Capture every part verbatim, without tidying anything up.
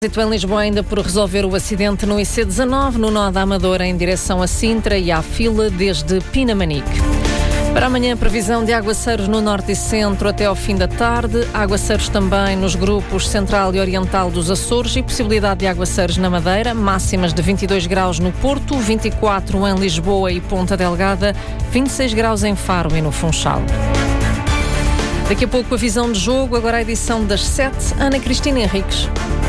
Em Lisboa ainda por resolver o acidente no I C dezanove, no nó da Amadora em direção a Sintra e à fila desde Pinamanique. Para amanhã, previsão de aguaceiros no norte e centro até ao fim da tarde, aguaceiros também nos grupos central e oriental dos Açores e possibilidade de aguaceiros na Madeira, máximas de vinte e dois graus no Porto, vinte e quatro em Lisboa e Ponta Delgada, vinte e seis graus em Faro e no Funchal. Daqui a pouco a visão de jogo, agora a edição das sete, Ana Cristina Henriques.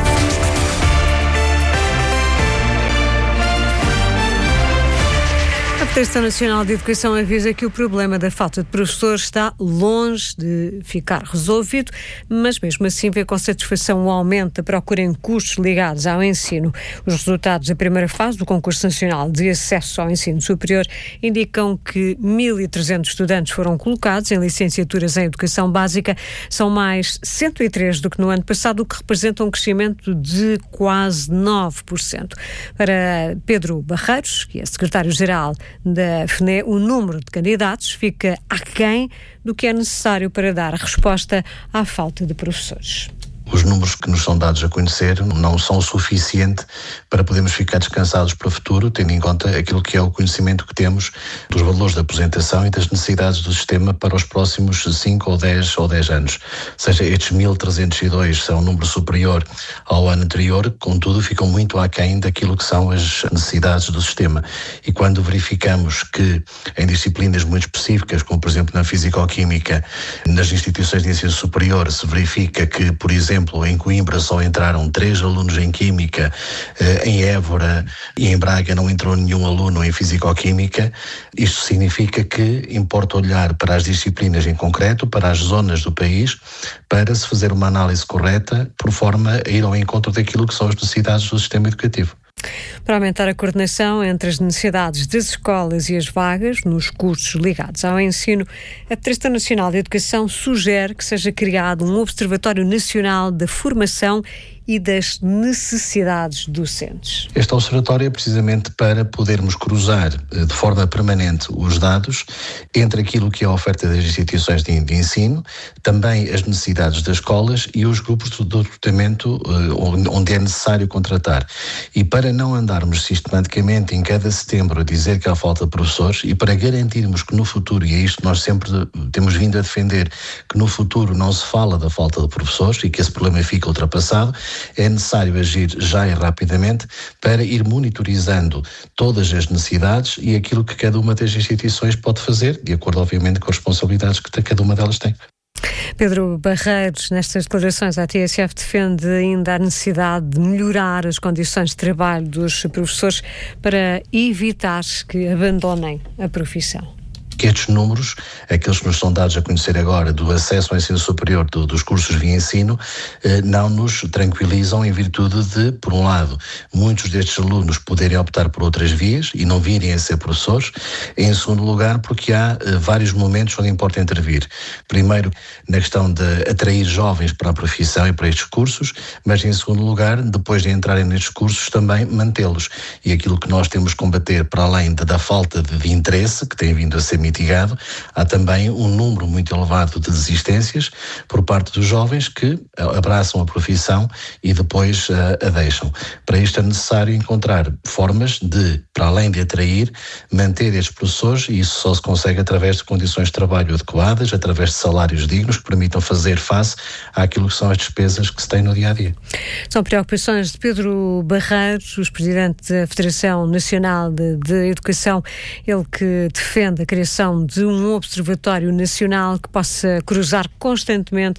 A Federação Nacional de Educação avisa que o problema da falta de professores está longe de ficar resolvido, mas mesmo assim vê com satisfação o aumento da procura em custos ligados ao ensino. Os resultados da primeira fase do Concurso Nacional de Acesso ao Ensino Superior indicam que mil e trezentos estudantes foram colocados em licenciaturas em Educação Básica, são mais cento e três do que no ano passado, o que representa um crescimento de quase nove por cento. Para Pedro Barreiros, que é secretário-geral da F N E, o número de candidatos fica aquém do que é necessário para dar resposta à falta de professores. Os números que nos são dados a conhecer não são o suficiente para podermos ficar descansados para o futuro, tendo em conta aquilo que é o conhecimento que temos dos valores da aposentação e das necessidades do sistema para os próximos cinco ou dez ou dez anos. Ou seja, estes mil trezentos e dois são um número superior ao ano anterior, contudo ficam muito aquém daquilo que são as necessidades do sistema. E quando verificamos que em disciplinas muito específicas, como por exemplo na Físico-Química, nas instituições de ensino superior, se verifica que, por exemplo, em Coimbra só entraram três alunos em Química, em Évora e em Braga não entrou nenhum aluno em Físico-Química. Isto significa que importa olhar para as disciplinas em concreto, para as zonas do país, para se fazer uma análise correta, por forma a ir ao encontro daquilo que são as necessidades do sistema educativo. Para aumentar a coordenação entre as necessidades das escolas e as vagas nos cursos ligados ao ensino, a Federação Nacional de Educação sugere que seja criado um Observatório Nacional da Formação e das necessidades docentes. Este observatório é precisamente para podermos cruzar de forma permanente os dados entre aquilo que é a oferta das instituições de, de ensino, também as necessidades das escolas e os grupos de recrutamento onde é necessário contratar. E para não andarmos sistematicamente em cada setembro a dizer que há falta de professores e para garantirmos que no futuro, e é isto que nós sempre temos vindo a defender, que no futuro não se fala da falta de professores e que esse problema fica ultrapassado, é necessário agir já e rapidamente para ir monitorizando todas as necessidades e aquilo que cada uma das instituições pode fazer, de acordo, obviamente, com as responsabilidades que cada uma delas tem. Pedro Barreiros, nestas declarações, a T S F defende ainda a necessidade de melhorar as condições de trabalho dos professores para evitar que abandonem a profissão. Que estes números, aqueles que nos são dados a conhecer agora do acesso ao ensino superior do, dos cursos de ensino, eh, não nos tranquilizam em virtude de, por um lado, muitos destes alunos poderem optar por outras vias e não virem a ser professores. Em segundo lugar, porque há eh, vários momentos onde importa intervir. Primeiro, na questão de atrair jovens para a profissão e para estes cursos, mas em segundo lugar, depois de entrarem nestes cursos, também mantê-los. E aquilo que nós temos que combater, para além de, da falta de, de interesse, que tem vindo a ser mitigado, há também um número muito elevado de desistências por parte dos jovens que abraçam a profissão e depois uh, a deixam. Para isto é necessário encontrar formas de, para além de atrair, manter estes professores, e isso só se consegue através de condições de trabalho adequadas, através de salários dignos que permitam fazer face àquilo que são as despesas que se têm no dia-a-dia. São preocupações de Pedro Barreiros, o presidente da Federação Nacional de, de Educação, ele que defende a criação de um observatório nacional que possa cruzar constantemente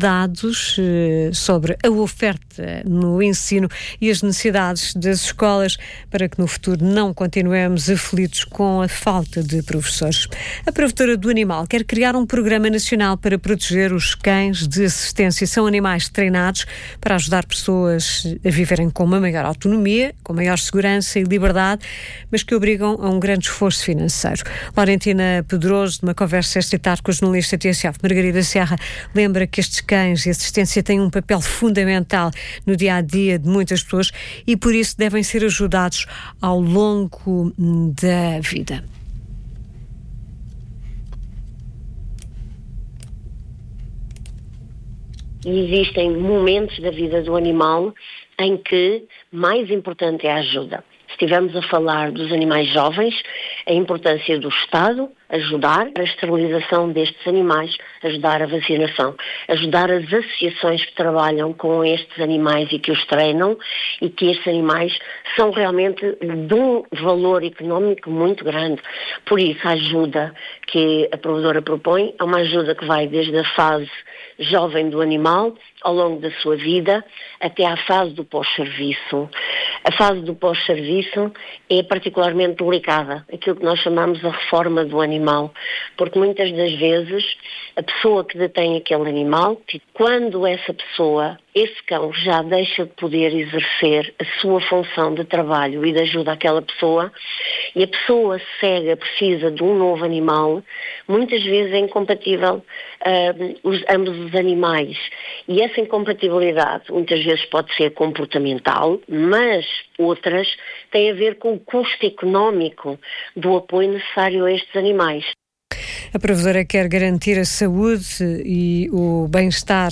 dados eh, sobre a oferta no ensino e as necessidades das escolas para que no futuro não continuemos aflitos com a falta de professores. A provedora do animal quer criar um programa nacional para proteger os cães de assistência. São animais treinados para ajudar pessoas a viverem com uma maior autonomia, com maior segurança e liberdade, mas que obrigam a um grande esforço financeiro. Laurentina Pedroso, numa conversa esta tarde com a jornalista T S F Margarida Serra, lembra que estes cães de assistência têm um papel fundamental no dia-a-dia de muitas pessoas e por isso devem ser ajudados ao longo da vida. Existem momentos da vida do animal em que mais importante é a ajuda. Se estivermos a falar dos animais jovens, a importância do Estado ajudar a esterilização destes animais, ajudar a vacinação, ajudar as associações que trabalham com estes animais e que os treinam, e que estes animais são realmente de um valor económico muito grande. Por isso, a ajuda que a provedora propõe é uma ajuda que vai desde a fase jovem do animal, ao longo da sua vida, até à fase do pós-serviço. A fase do pós-serviço é particularmente delicada, aquilo que nós chamamos a reforma do animal, porque muitas das vezes a pessoa que detém aquele animal, quando essa pessoa, esse cão, já deixa de poder exercer a sua função de trabalho e de ajuda àquela pessoa, e a pessoa cega precisa de um novo animal, muitas vezes é incompatível uh, os, ambos os animais. E essa incompatibilidade muitas vezes pode ser comportamental, mas outras têm a ver com o custo económico do apoio necessário a estes animais. A provedora quer garantir a saúde e o bem-estar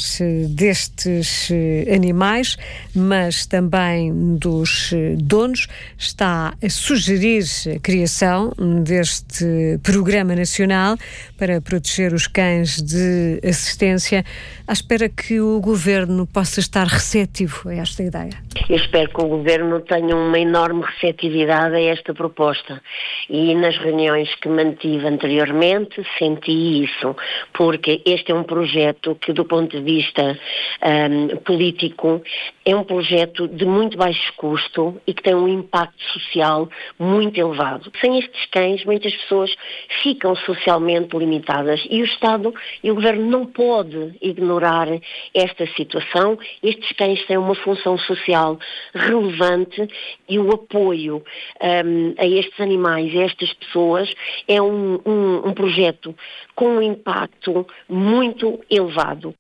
destes animais, mas também dos donos. Está a sugerir a criação deste Programa Nacional para proteger os cães de assistência, à espera que o Governo possa estar receptivo a esta ideia. Eu espero que o Governo tenha uma enorme receptividade a esta proposta, e nas reuniões que mantive anteriormente senti isso, porque este é um projeto que, do ponto de vista um, político, é um projeto de muito baixo custo e que tem um impacto social muito elevado. Sem estes cães, muitas pessoas ficam socialmente limitadas, e o Estado e o Governo não pode ignorar esta situação. Estes cães têm uma função social relevante, e o apoio um, a estes animais, a estas pessoas, é um, um, um projeto com um impacto muito elevado.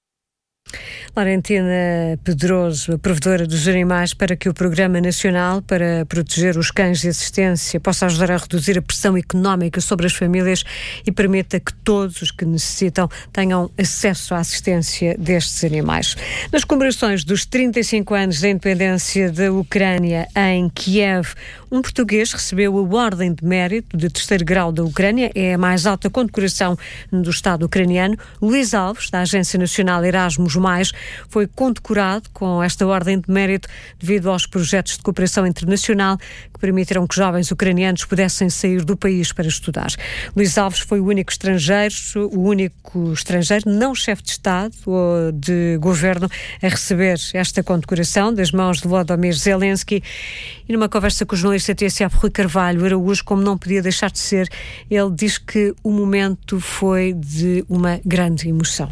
Laurentina Pedroso, a provedora dos animais, para que o Programa Nacional para proteger os cães de assistência possa ajudar a reduzir a pressão económica sobre as famílias e permita que todos os que necessitam tenham acesso à assistência destes animais. Nas comemorações dos trinta e cinco anos da independência da Ucrânia em Kiev, um português recebeu a Ordem de Mérito de terceiro grau da Ucrânia, é a mais alta condecoração do Estado ucraniano. Luís Alves, da Agência Nacional Erasmus Mais, foi condecorado com esta Ordem de Mérito devido aos projetos de cooperação internacional que permitiram que jovens ucranianos pudessem sair do país para estudar. Luís Alves foi o único estrangeiro, o único estrangeiro, não chefe de Estado ou de governo, a receber esta condecoração das mãos de Volodymyr Zelensky. E numa conversa com o jornalista T S F Rui Carvalho Araújo, como não podia deixar de ser, ele diz que o momento foi de uma grande emoção.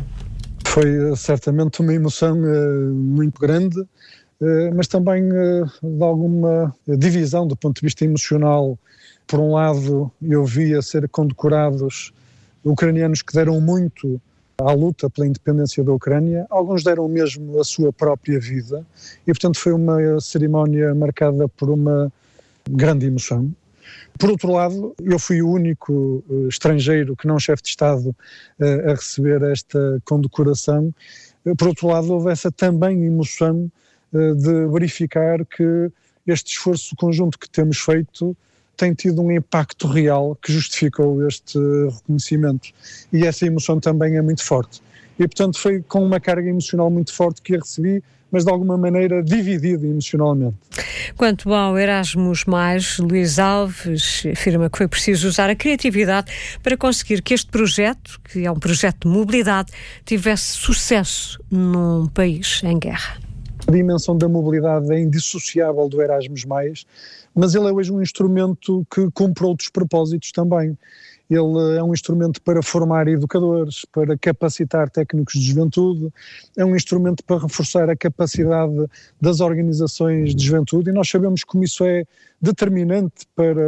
Foi certamente uma emoção uh, muito grande, uh, mas também uh, de alguma divisão do ponto de vista emocional. Por um lado, eu via ser condecorados ucranianos que deram muito à luta pela independência da Ucrânia, alguns deram mesmo a sua própria vida, e portanto foi uma cerimónia marcada por uma grande emoção. Por outro lado, eu fui o único uh, estrangeiro que não chefe de Estado uh, a receber esta condecoração. Uh, por outro lado, houve essa também emoção uh, de verificar que este esforço conjunto que temos feito tem tido um impacto real que justificou este reconhecimento. E essa emoção também é muito forte. E, portanto, foi com uma carga emocional muito forte que a recebi, mas de alguma maneira dividida emocionalmente. Quanto ao Erasmus Mais, Luís Alves afirma que foi preciso usar a criatividade para conseguir que este projeto, que é um projeto de mobilidade, tivesse sucesso num país em guerra. A dimensão da mobilidade é indissociável do Erasmus Mais, mas ele é hoje um instrumento que cumpre outros propósitos também. Ele é um instrumento para formar educadores, para capacitar técnicos de juventude, é um instrumento para reforçar a capacidade das organizações de juventude, e nós sabemos como isso é determinante para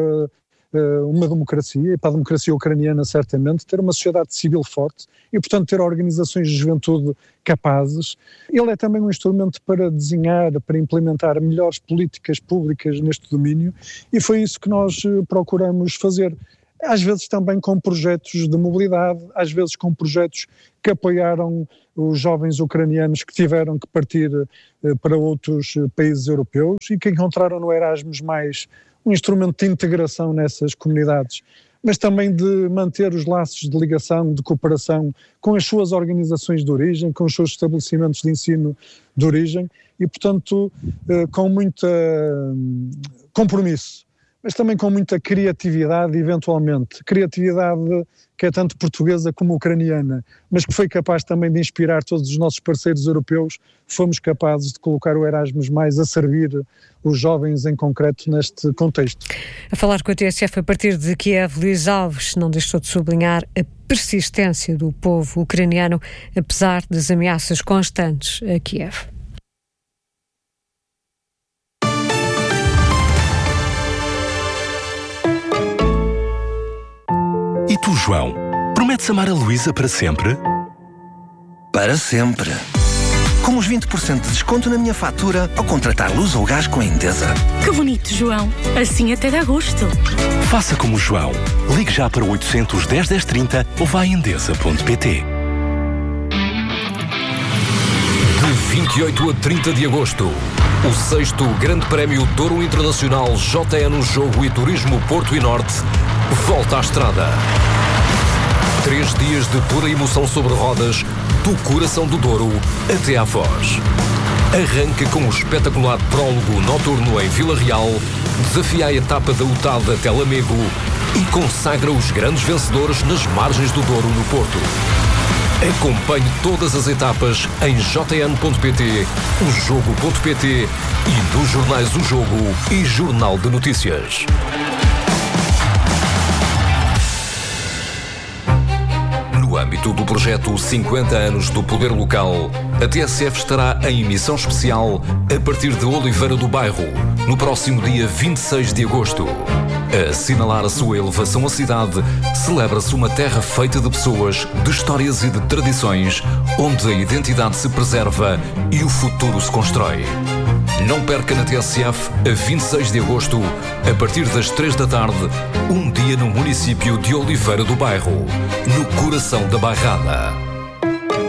uh, uma democracia, e para a democracia ucraniana certamente, ter uma sociedade civil forte e, portanto, ter organizações de juventude capazes. Ele é também um instrumento para desenhar, para implementar melhores políticas públicas neste domínio, e foi isso que nós uh, procuramos fazer. às vezes também com projetos de mobilidade, às vezes com projetos que apoiaram os jovens ucranianos que tiveram que partir eh, para outros países europeus e que encontraram no Erasmus mais um instrumento de integração nessas comunidades, mas também de manter os laços de ligação, de cooperação com as suas organizações de origem, com os seus estabelecimentos de ensino de origem e, portanto, eh, com muito compromisso, mas também com muita criatividade, eventualmente. Criatividade que é tanto portuguesa como ucraniana, mas que foi capaz também de inspirar todos os nossos parceiros europeus. Fomos capazes de colocar o Erasmus mais a servir os jovens em concreto neste contexto. A falar com a T S F a partir de Kiev, Luís Alves não deixou de sublinhar a persistência do povo ucraniano, apesar das ameaças constantes a Kiev. E tu, João, prometes amar a Luísa para sempre? Para sempre. Com os vinte por cento de desconto na minha fatura ao contratar luz ou gás com a Endesa. Que bonito, João. Assim até dá gosto. Faça como o João. Ligue já para o oitocentos, dez, dez, trinta ou vá a endesa ponto pt. De vinte e oito a trinta de agosto, o sexto Grande Prémio Douro Internacional J N Jogo e Turismo Porto e Norte volta à estrada. Três dias de pura emoção sobre rodas, do coração do Douro até à Foz. Arranca com o espetacular prólogo noturno em Vila Real, desafia a etapa da U T A D até Lamego e consagra os grandes vencedores nas margens do Douro no Porto. Acompanhe todas as etapas em j n ponto p t, o jogo ponto p t e nos jornais O Jogo e Jornal de Notícias. No âmbito do projeto cinquenta anos do Poder Local, a T S F estará em emissão especial a partir de Oliveira do Bairro, no próximo dia vinte e seis de agosto. A assinalar a sua elevação à cidade, celebra-se uma terra feita de pessoas, de histórias e de tradições, onde a identidade se preserva e o futuro se constrói. Não perca na T S F, a vinte e seis de agosto, a partir das três da tarde, um dia no município de Oliveira do Bairro, no coração da Bairrada.